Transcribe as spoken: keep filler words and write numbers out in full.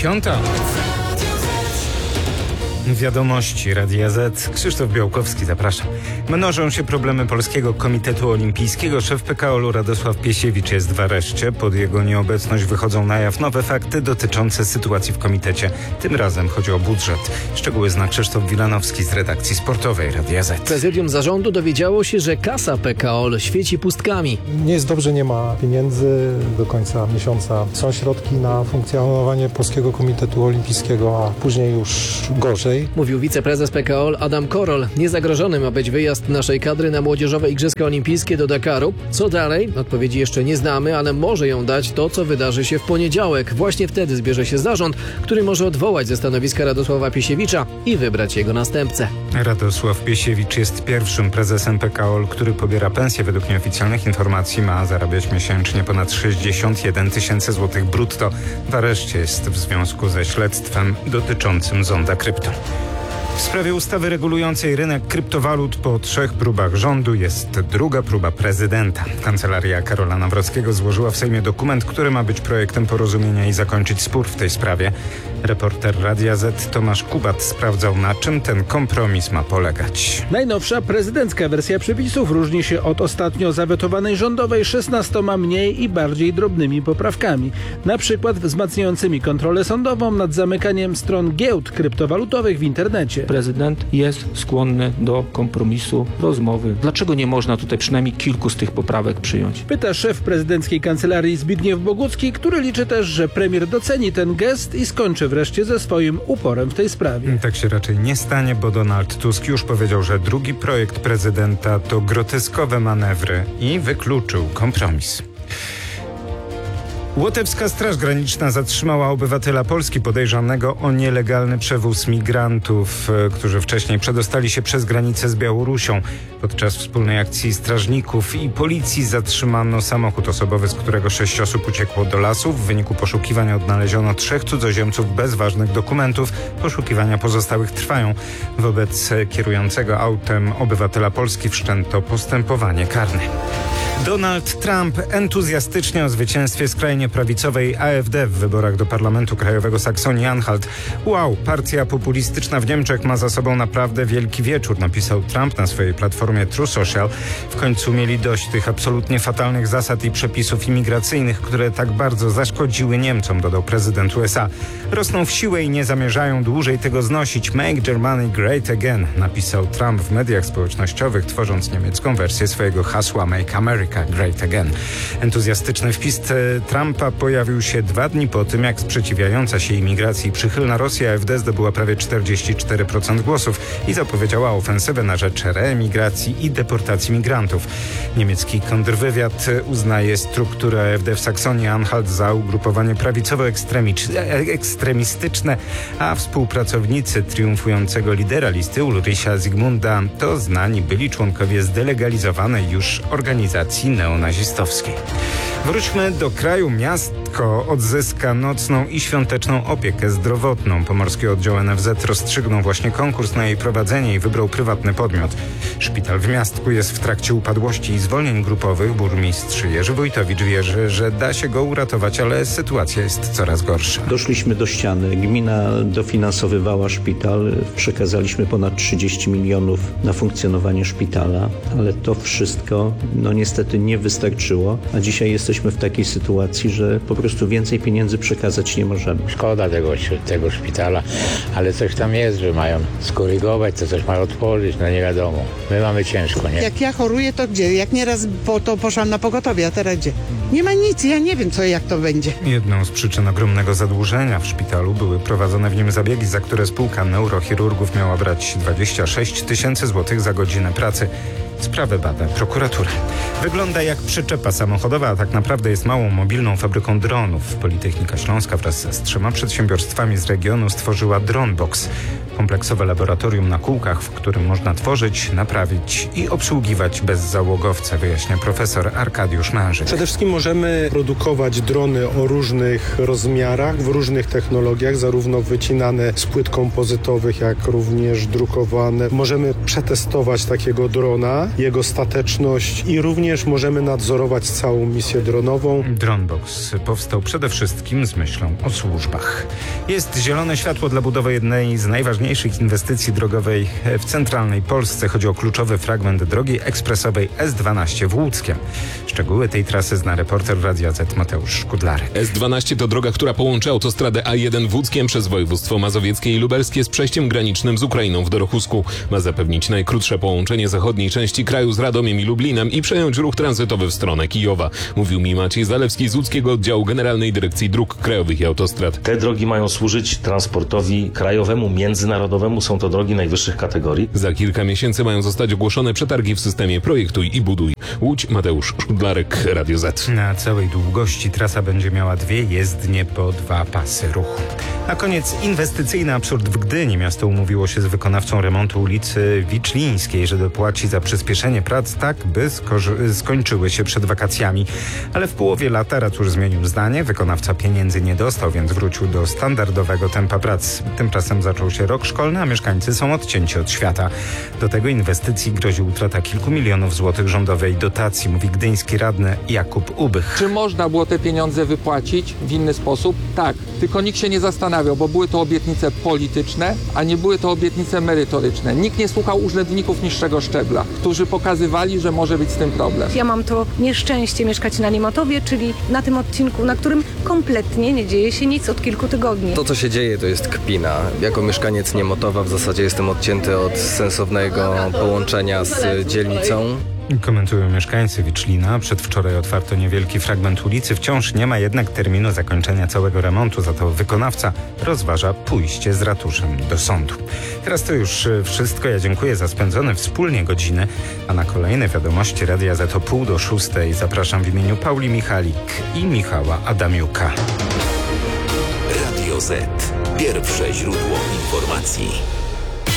Piąta. Wiadomości Radia Z. Krzysztof Białkowski, zapraszam. Mnożą się problemy Polskiego Komitetu Olimpijskiego. Szef P K O L-u Radosław Piesiewicz jest w areszcie. Pod jego nieobecność wychodzą na jaw nowe fakty dotyczące sytuacji w komitecie. Tym razem chodzi o budżet. Szczegóły zna Krzysztof Wilanowski z redakcji sportowej Radia Z. Prezydium zarządu dowiedziało się, że kasa P K O L świeci pustkami. Nie jest dobrze, nie ma pieniędzy. Do końca miesiąca są środki na funkcjonowanie Polskiego Komitetu Olimpijskiego, a później już gorzej. Mówił wiceprezes P K O L Adam Korol. Niezagrożony ma być wyjazd naszej kadry na młodzieżowe Igrzyska Olimpijskie do Dakaru. Co dalej? Odpowiedzi jeszcze nie znamy, ale może ją dać to, co wydarzy się w poniedziałek. Właśnie wtedy zbierze się zarząd, który może odwołać ze stanowiska Radosława Piesiewicza i wybrać jego następcę. Radosław Piesiewicz jest pierwszym prezesem P K O L, który pobiera pensję. Według nieoficjalnych informacji ma zarabiać miesięcznie ponad sześćdziesiąt jeden tysięcy złotych brutto. W areszcie jest w związku ze śledztwem dotyczącym zonda krypto. W sprawie ustawy regulującej rynek kryptowalut po trzech próbach rządu jest druga próba prezydenta. Kancelaria Karola Nawrockiego złożyła w Sejmie dokument, który ma być projektem porozumienia i zakończyć spór w tej sprawie. Reporter Radia Z Tomasz Kubat sprawdzał, na czym ten kompromis ma polegać. Najnowsza prezydencka wersja przepisów różni się od ostatnio zawetowanej rządowej szesnastoma mniej i bardziej drobnymi poprawkami. Na przykład wzmacniającymi kontrolę sądową nad zamykaniem stron giełd kryptowalutowych w internecie. Prezydent jest skłonny do kompromisu, rozmowy. Dlaczego nie można tutaj przynajmniej kilku z tych poprawek przyjąć? Pyta szef prezydenckiej kancelarii Zbigniew Bogucki, który liczy też, że premier doceni ten gest i skończy wreszcie ze swoim uporem w tej sprawie. Tak się raczej nie stanie, bo Donald Tusk już powiedział, że drugi projekt prezydenta to groteskowe manewry i wykluczył kompromis. Łotewska Straż Graniczna zatrzymała obywatela Polski podejrzanego o nielegalny przewóz migrantów, którzy wcześniej przedostali się przez granicę z Białorusią. Podczas wspólnej akcji strażników i policji zatrzymano samochód osobowy, z którego sześć osób uciekło do lasów. W wyniku poszukiwań odnaleziono trzech cudzoziemców bez ważnych dokumentów. Poszukiwania pozostałych trwają. Wobec kierującego autem obywatela Polski wszczęto postępowanie karne. Donald Trump entuzjastycznie o zwycięstwie skrajnie prawicowej A F D w wyborach do Parlamentu Krajowego Saksonii-Anhalt. Wow, partia populistyczna w Niemczech ma za sobą naprawdę wielki wieczór, napisał Trump na swojej platformie True Social. W końcu mieli dość tych absolutnie fatalnych zasad i przepisów imigracyjnych, które tak bardzo zaszkodziły Niemcom, dodał prezydent U S A. Rosną w siłę i nie zamierzają dłużej tego znosić. Make Germany Great Again, napisał Trump w mediach społecznościowych, tworząc niemiecką wersję swojego hasła Make America Great Again. Entuzjastyczny wpis Trumpa pojawił się dwa dni po tym, jak sprzeciwiająca się imigracji przychylna Rosja A F D zdobyła prawie czterdzieści cztery procent głosów i zapowiedziała ofensywę na rzecz reemigracji i deportacji migrantów. Niemiecki kontrwywiad uznaje strukturę A F D w Saksonii-Anhalt za ugrupowanie prawicowo-ekstremistyczne, a współpracownicy triumfującego lidera listy Ulricha Zygmunda to znani byli członkowie zdelegalizowanej już organizacji neonazistowskiej. Wróćmy do kraju. Miastko odzyska nocną i świąteczną opiekę zdrowotną. Pomorski oddział N F Z rozstrzygnął właśnie konkurs na jej prowadzenie i wybrał prywatny podmiot. Szpital w Miastku jest w trakcie upadłości i zwolnień grupowych. Burmistrz Jerzy Wójtowicz wierzy, że da się go uratować, ale sytuacja jest coraz gorsza. Doszliśmy do ściany. Gmina dofinansowywała szpital. Przekazaliśmy ponad trzydzieści milionów na funkcjonowanie szpitala, ale to wszystko no niestety nie wystarczyło, a dzisiaj jesteśmy w takiej sytuacji, że po prostu więcej pieniędzy przekazać nie możemy. Szkoda tego, tego szpitala, ale coś tam jest, że mają skorygować, to coś mają otworzyć, no nie wiadomo. My mamy ciężko, nie? Jak ja choruję, to gdzie? Jak nieraz po to poszłam na pogotowie, a teraz gdzie? Nie ma nic, ja nie wiem, co jak to będzie. Jedną z przyczyn ogromnego zadłużenia w szpitalu były prowadzone w nim zabiegi, za które spółka neurochirurgów miała brać dwadzieścia sześć tysięcy złotych za godzinę pracy. Sprawę bada prokuratura. Wygląda jak przyczepa samochodowa, a tak naprawdę jest małą mobilną fabryką dronów. Politechnika Śląska wraz z trzema przedsiębiorstwami z regionu stworzyła Dronebox. Kompleksowe laboratorium na kółkach, w którym można tworzyć, naprawić i obsługiwać bezzałogowce, wyjaśnia profesor Arkadiusz Mężyk. Przede wszystkim możemy produkować drony o różnych rozmiarach, w różnych technologiach, zarówno wycinane z płyt kompozytowych, jak również drukowane. Możemy przetestować takiego drona jego stateczność i również możemy nadzorować całą misję dronową. Dronebox powstał przede wszystkim z myślą o służbach. Jest zielone światło dla budowy jednej z najważniejszych inwestycji drogowej w centralnej Polsce. Chodzi o kluczowy fragment drogi ekspresowej S dwanaście w Łódzkiem. Szczegóły tej trasy zna reporter Radia Z Mateusz Szkudlarek. S dwanaście to droga, która połączy autostradę A jeden w Łódzkiem przez województwo mazowieckie i lubelskie z przejściem granicznym z Ukrainą w Dorochusku. Ma zapewnić najkrótsze połączenie zachodniej części kraju z Radomiem i Lublinem i przejąć ruch tranzytowy w stronę Kijowa. Mówił mi Maciej Zalewski z Łódzkiego Oddziału Generalnej Dyrekcji Dróg Krajowych i Autostrad. Te drogi mają służyć transportowi krajowemu, międzynarodowemu. Są to drogi najwyższych kategorii. Za kilka miesięcy mają zostać ogłoszone przetargi w systemie Projektuj i Buduj. Łódź, Mateusz Szkudlarek, Radio Z. Na całej długości trasa będzie miała dwie jezdnie po dwa pasy ruchu. Na koniec inwestycyjny absurd w Gdyni. Miasto umówiło się z wykonawcą remontu ulicy Wiczlińskiej, że dopłaci za przyspieszenie prac tak, by skorzy- skończyły się przed wakacjami. Ale w połowie lata ratusz zmienił zdanie. Wykonawca pieniędzy nie dostał, więc wrócił do standardowego tempa prac. Tymczasem zaczął się rok szkolny, a mieszkańcy są odcięci od świata. Do tego inwestycji grozi utrata kilku milionów złotych rządowej dotacji, mówi gdyński radny Jakub Ubych. Czy można było te pieniądze wypłacić w inny sposób? Tak, tylko nikt się nie zastanawiał, bo były to obietnice polityczne, a nie były to obietnice merytoryczne. Nikt nie słuchał urzędników niższego szczebla, którzy pokazywali, że może być z tym problem. Ja mam to nieszczęście mieszkać na Niemotowie, czyli na tym odcinku, na którym kompletnie nie dzieje się nic od kilku tygodni. To, co się dzieje, to jest kpina. Jako mieszkaniec Niemotowa w zasadzie jestem odcięty od sensownego połączenia z dzielnicą. Komentują mieszkańcy Wiczlina. Przedwczoraj otwarto niewielki fragment ulicy. Wciąż nie ma jednak terminu zakończenia całego remontu. Za to wykonawca rozważa pójście z ratuszem do sądu. Teraz to już wszystko. Ja dziękuję za spędzone wspólnie godziny. A na kolejne wiadomości Radia Z o pół do szóstej zapraszam w imieniu Pauli Michalik i Michała Adamiuka. Radio Z. Pierwsze źródło informacji.